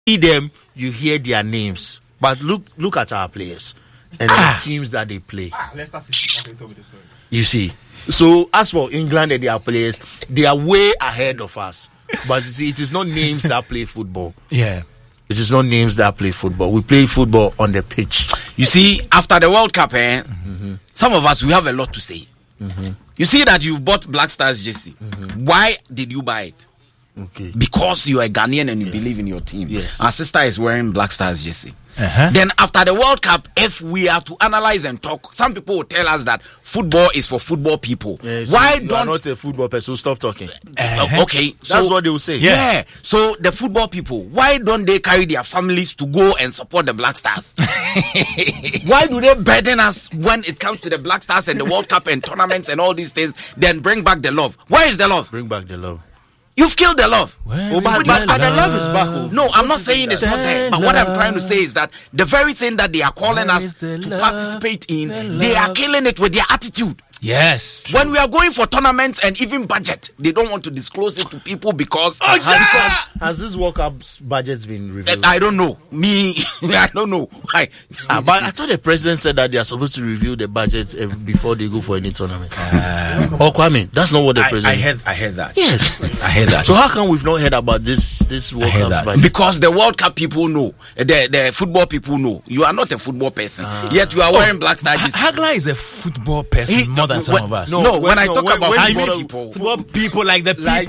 see them, you hear their names. But look at our players and the teams that they play. You see. So as for England and their players, they are way ahead of us. But you see, it is not names that play football. Yeah. It is not names that play football. We play football on the pitch. You see, after the World Cup, some of us, we have a lot to say. You see that you've bought Black Stars jersey. Why did you buy it? Okay. Because you are a Ghanaian and you believe in your team. Yes. Our sister is wearing Black Stars jersey. Then after the World Cup, if we are to analyze and talk, some people will tell us that football is for football people. Why you are not a football person? Stop talking. Okay, that's what they will say. Yeah. So the football people, why don't they carry their families to go and support the Black Stars? Why do they burden us when it comes to the Black Stars and the World Cup and tournaments and all these things? Then bring back the love. Where is the love? Bring back the love. You've killed the love. But the love is back. No, I'm not saying it's not there. But what I'm trying to say is that the very thing that they are calling us to participate in, they are killing it with their attitude. Yes. When we are going for tournaments and even budget, they don't want to disclose it to people because... Has this World Cup's budget been reviewed? I don't know. I don't know. But I thought the president said that they are supposed to review the budget before they go for any tournament. Kwame, that's not what the president... I heard that. Yes. I heard that. So how come we've not heard about this World Cup's budget? Because the World Cup people know. The football people know. You are not a football person. Yet you are wearing Black Star jerseys. Hagla is a football person more than some of us. When I talk about football people, like the people.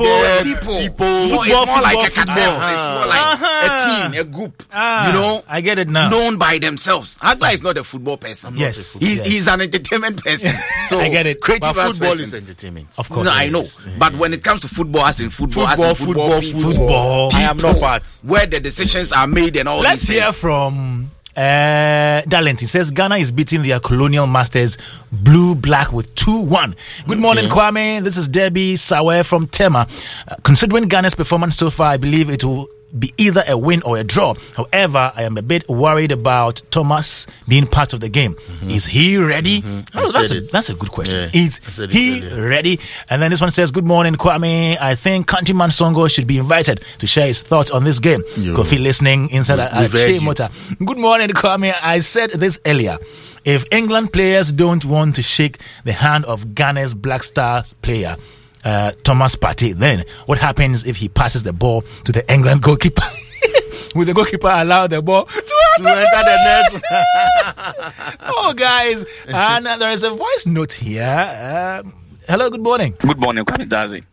No, it's more like a cartel. It's more like a team, a group. I get it now. Known by themselves. Hagla is not a football person. Yes. He's an entertainment person. So I get it. But football is entertainment. Of course. No, I know. But when it comes to football, as in football, football, I am not part. Where the decisions are made and all Let's these things. hear from Darlington. Says Ghana is beating their colonial masters blue-black with 2-1. Good morning, Kwame. This is Debbie Sawe from Tema. Considering Ghana's performance so far, I believe it will be either a win or a draw. However, I am a bit worried about Thomas being part of the game. Is he ready? That's a good question. Yeah, Is he ready? And then this one says, good morning, Kwame. I think Kantiman Songo should be invited to share his thoughts on this game. Kofi listening inside a motor. Good morning, Kwame. I said this earlier. If England players don't want to shake the hand of Ghana's Black Stars player, Thomas Partey, then what happens if he passes the ball to the England goalkeeper? Will the goalkeeper allow the ball to enter the net? Oh, guys. And there is a voice note here. Hello, good morning. Good morning, Kwame Dazi.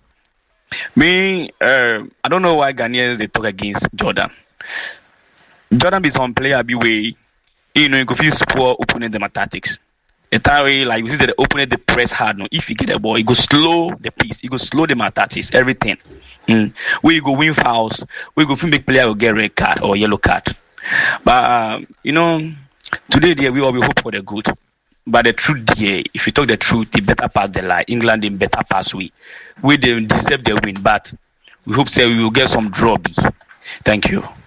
Me, I don't know why Ghanaians, they talk against Jordan. Jordan is on player way. You could feel poor opponent them tactics. The time way, like you see the opponent, they press hard. No, if you get a ball, it goes slow the pace, it goes slow the tactics, everything. Where you go win fouls, where you go make player will get red card or yellow card. But today we hope for the good. But the truth, if you talk the truth, they better pass the lie. England they better pass we they deserve the win, but we hope say we will get some draw. Thank you.